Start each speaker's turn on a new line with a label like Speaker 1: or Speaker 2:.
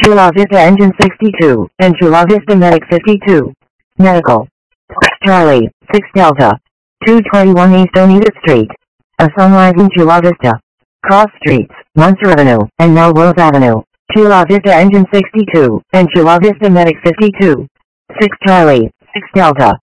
Speaker 1: Chula Vista Engine 62, and Chula Vista Medic 52. Medical. Charlie, 6 Delta. 221 East Oneida Street. A Sunrise in Chula Vista. Cross Streets, Munster Avenue, and Melrose Avenue. Chula Vista Engine 62, and Chula Vista Medic 52. 6 Charlie, 6 Delta.